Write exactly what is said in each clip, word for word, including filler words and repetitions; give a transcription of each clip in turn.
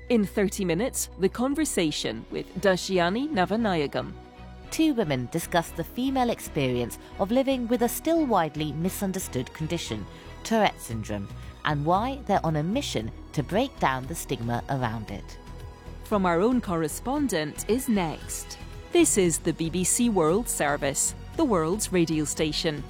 In thirty minutes, The Conversation with Dashiani Navanayagam. Two women discuss the female experience of living with a still widely misunderstood condition, Tourette syndrome, and why they're on a mission to break down the stigma around it. From Our Own Correspondent is next. This is the B B C World Service, the world's radio station.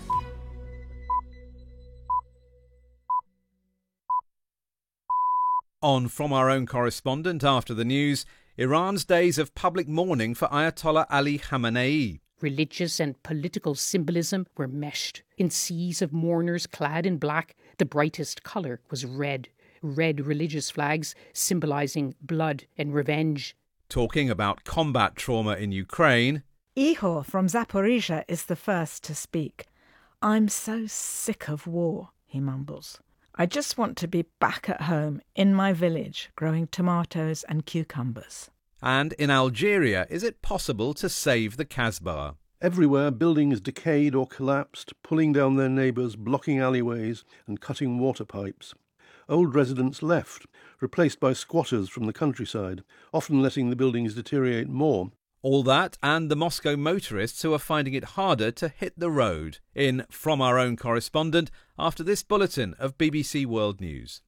On From Our Own Correspondent after the news, Iran's days of public mourning for Ayatollah Ali Khamenei. Religious and political symbolism were meshed. In seas of mourners clad in black, the brightest colour was red. Red religious flags symbolising blood and revenge. Talking about combat trauma in Ukraine. Ihor from Zaporizhia is the first to speak. I'm so sick of war, he mumbles. I just want to be back at home in my village growing tomatoes and cucumbers. And in Algeria, is it possible to save the Kasbah? Everywhere, buildings decayed or collapsed, pulling down their neighbours, blocking alleyways and cutting water pipes. Old residents left, replaced by squatters from the countryside, often letting the buildings deteriorate more. All that and the Moscow motorists who are finding it harder to hit the road. In From Our Own Correspondent after this bulletin of B B C World News.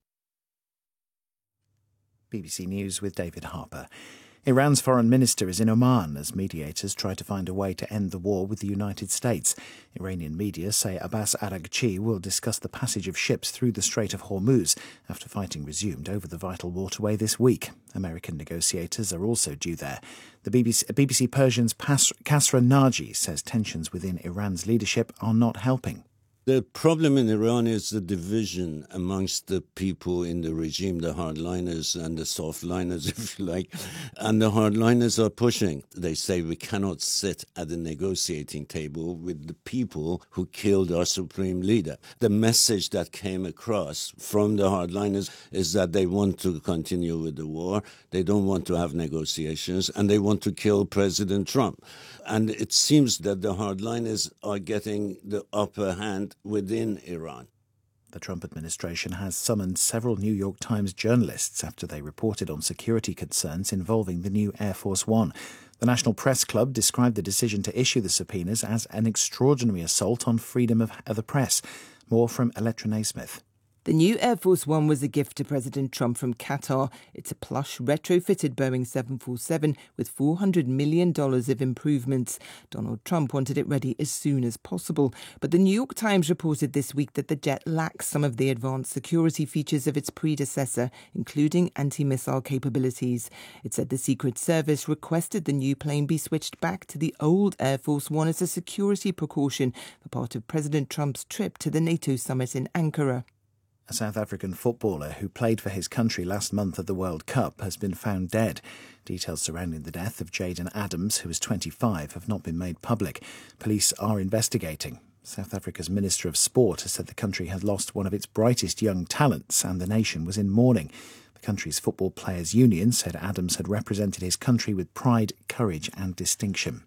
B B C News with David Harper. Iran's foreign minister is in Oman as mediators try to find a way to end the war with the United States. Iranian media say Abbas Araghchi will discuss the passage of ships through the Strait of Hormuz after fighting resumed over the vital waterway this week. American negotiators are also due there. The B B C, B B C Persian's Kasra Naji says tensions within Iran's leadership are not helping. The problem in Iran is the division amongst the people in the regime, the hardliners and the softliners, if you like. And the hardliners are pushing. They say we cannot sit at the negotiating table with the people who killed our supreme leader. The message that came across from the hardliners is that they want to continue with the war, they don't want to have negotiations, and they want to kill President Trump. And it seems that the hardliners are getting the upper hand within Iran. The Trump administration has summoned several New York Times journalists after they reported on security concerns involving the new Air Force One. The National Press Club described the decision to issue the subpoenas as an extraordinary assault on freedom of the press. More from Electra Naismith. The new Air Force One was a gift to President Trump from Qatar. It's a plush, retrofitted Boeing seven forty-seven with four hundred million dollars of improvements. Donald Trump wanted it ready as soon as possible. But the New York Times reported this week that the jet lacks some of the advanced security features of its predecessor, including anti-missile capabilities. It said the Secret Service requested the new plane be switched back to the old Air Force One as a security precaution for part of President Trump's trip to the NATO summit in Ankara. A South African footballer who played for his country last month at the World Cup has been found dead. Details surrounding the death of Jaden Adams, who was twenty-five, have not been made public. Police are investigating. South Africa's Minister of Sport has said the country had lost one of its brightest young talents and the nation was in mourning. The country's Football Players Union said Adams had represented his country with pride, courage and distinction.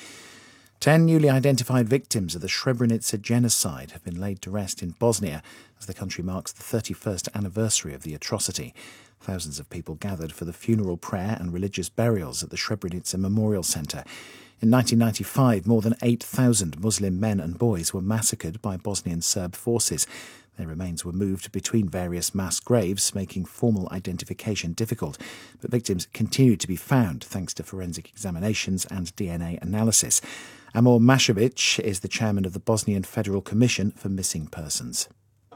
Ten newly identified victims of the Srebrenica genocide have been laid to rest in Bosnia as the country marks the thirty-first anniversary of the atrocity. Thousands of people gathered for the funeral prayer and religious burials at the Srebrenica Memorial Centre. In nineteen ninety-five, more than eight thousand Muslim men and boys were massacred by Bosnian Serb forces. Their remains were moved between various mass graves, making formal identification difficult. But victims continued to be found thanks to forensic examinations and D N A analysis. Amor Mashevic is the chairman of the Bosnian Federal Commission for Missing Persons.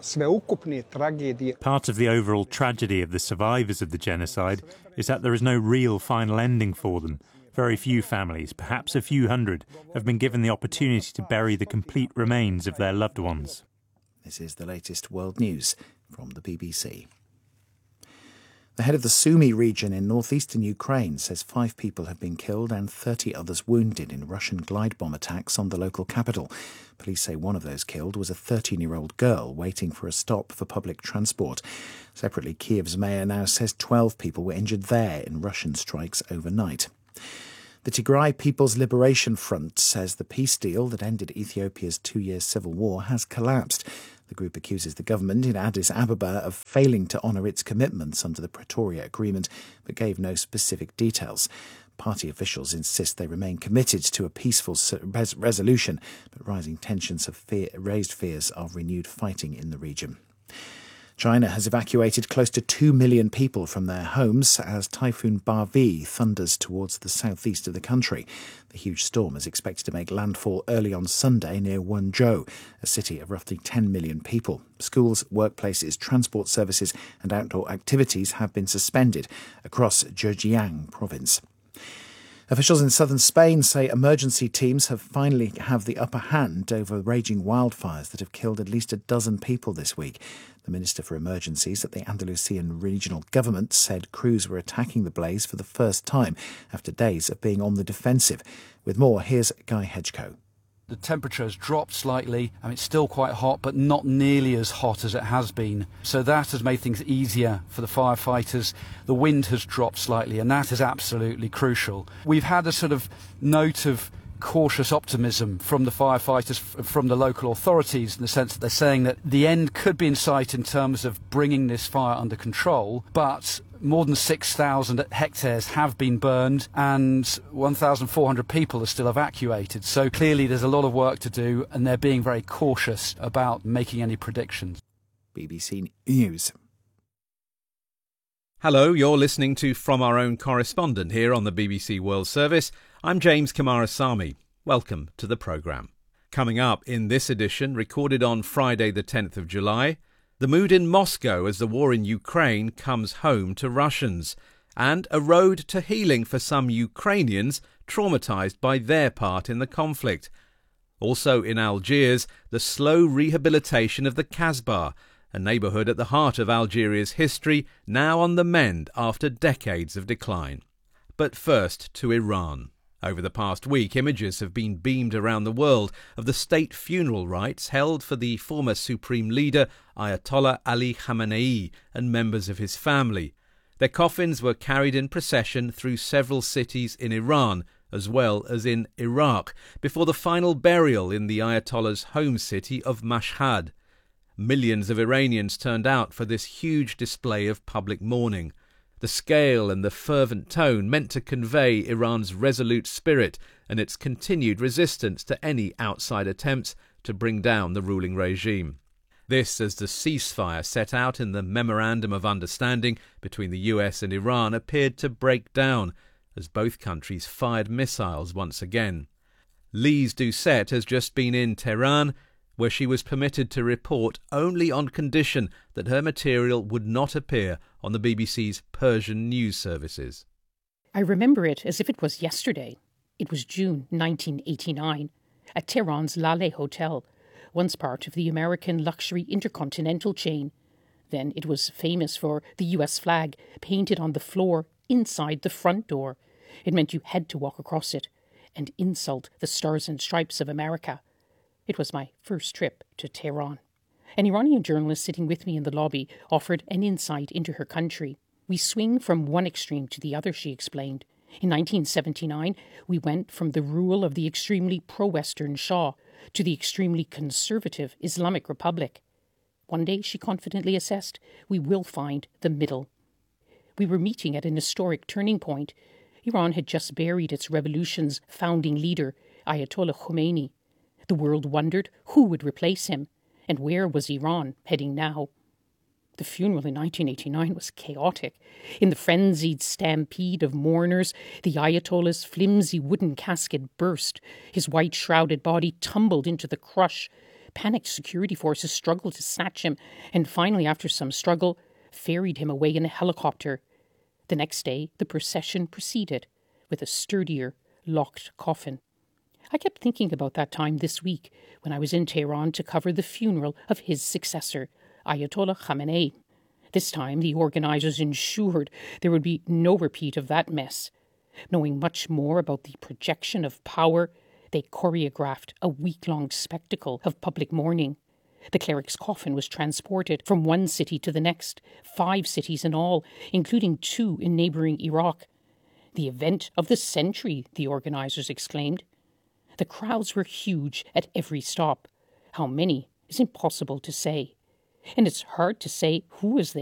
Part of the overall tragedy of the survivors of the genocide is that there is no real final ending for them. Very few families, perhaps a few hundred, have been given the opportunity to bury the complete remains of their loved ones. This is the latest world news from the B B C. The head of the Sumy region in northeastern Ukraine says five people have been killed and thirty others wounded in Russian glide bomb attacks on the local capital. Police say one of those killed was a thirteen-year-old girl waiting for a stop for public transport. Separately, Kiev's mayor now says twelve people were injured there in Russian strikes overnight. The Tigray People's Liberation Front says the peace deal that ended Ethiopia's two-year civil war has collapsed. The group accuses the government in Addis Ababa of failing to honour its commitments under the Pretoria Agreement, but gave no specific details. Party officials insist they remain committed to a peaceful res- resolution, but rising tensions have fear- raised fears of renewed fighting in the region. China has evacuated close to two million people from their homes as Typhoon Bavi thunders towards the southeast of the country. The huge storm is expected to make landfall early on Sunday near Wenzhou, a city of roughly ten million people. Schools, workplaces, transport services and outdoor activities have been suspended across Zhejiang province. Officials in southern Spain say emergency teams have finally have the upper hand over raging wildfires that have killed at least a dozen people this week. The Minister for Emergencies at the Andalusian regional government said crews were attacking the blaze for the first time after days of being on the defensive. With more, here's Guy Hedgecoe. The temperature has dropped slightly, and it's still quite hot, but not nearly as hot as it has been. So that has made things easier for the firefighters. The wind has dropped slightly, and that is absolutely crucial. We've had a sort of note of cautious optimism from the firefighters, from the local authorities, in the sense that they're saying that the end could be in sight in terms of bringing this fire under control, but more than six thousand hectares have been burned and one thousand four hundred people are still evacuated. So clearly there's a lot of work to do, and they're being very cautious about making any predictions. B B C News. Hello, you're listening to From Our Own Correspondent here on the B B C World Service. I'm James Kamarasamy. Welcome to the programme. Coming up in this edition, recorded on Friday the tenth of July, the mood in Moscow as the war in Ukraine comes home to Russians, and a road to healing for some Ukrainians traumatised by their part in the conflict. Also in Algiers, the slow rehabilitation of the Kasbah, a neighbourhood at the heart of Algeria's history, now on the mend after decades of decline. But first to Iran. Over the past week, images have been beamed around the world of the state funeral rites held for the former supreme leader Ayatollah Ali Khamenei and members of his family. Their coffins were carried in procession through several cities in Iran, as well as in Iraq, before the final burial in the Ayatollah's home city of Mashhad. Millions of Iranians turned out for this huge display of public mourning. The scale and the fervent tone meant to convey Iran's resolute spirit and its continued resistance to any outside attempts to bring down the ruling regime. This as the ceasefire set out in the Memorandum of Understanding between the U S and Iran appeared to break down, as both countries fired missiles once again. Lise Doucet has just been in Tehran, where she was permitted to report only on condition that her material would not appear on the B B C's Persian news services. I remember it as if it was yesterday. It was June nineteen eighty-nine, at Tehran's Laleh Hotel, once part of the American luxury intercontinental chain. Then it was famous for the U S flag painted on the floor inside the front door. It meant you had to walk across it and insult the stars and stripes of America. It was my first trip to Tehran. An Iranian journalist sitting with me in the lobby offered an insight into her country. We swing from one extreme to the other, she explained. In nineteen seventy-nine, we went from the rule of the extremely pro-Western Shah to the extremely conservative Islamic Republic. One day, she confidently assessed, we will find the middle. We were meeting at an historic turning point. Iran had just buried its revolution's founding leader, Ayatollah Khomeini. The world wondered who would replace him, and where was Iran heading now? The funeral in nineteen eighty-nine was chaotic. In the frenzied stampede of mourners, the Ayatollah's flimsy wooden casket burst. His white-shrouded body tumbled into the crush. Panicked security forces struggled to snatch him, and finally, after some struggle, ferried him away in a helicopter. The next day, the procession proceeded, with a sturdier, locked coffin. I kept thinking about that time this week when I was in Tehran to cover the funeral of his successor, Ayatollah Khamenei. This time, the organizers ensured there would be no repeat of that mess. Knowing much more about the projection of power, they choreographed a week-long spectacle of public mourning. The cleric's coffin was transported from one city to the next, five cities in all, including two in neighbouring Iraq. The event of the century, the organizers exclaimed. The crowds were huge at every stop. How many is impossible to say. And it's hard to say who was there.